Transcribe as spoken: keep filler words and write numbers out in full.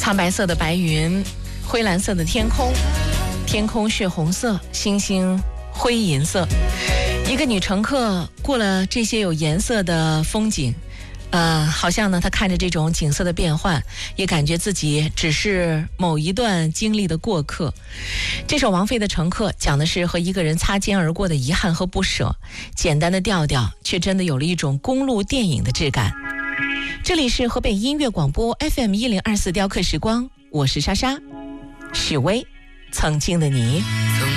苍白色的白云，灰蓝色的天空，天空血红色，星星灰银色。一个女乘客过了这些有颜色的风景，呃，好像呢，她看着这种景色的变换，也感觉自己只是某一段经历的过客。这首王菲的《乘客》讲的是和一个人擦肩而过的遗憾和不舍，简单的调调却真的有了一种公路电影的质感。这里是河北音乐广播 F M 一零二四雕刻时光，我是莎莎，许巍，曾经的你。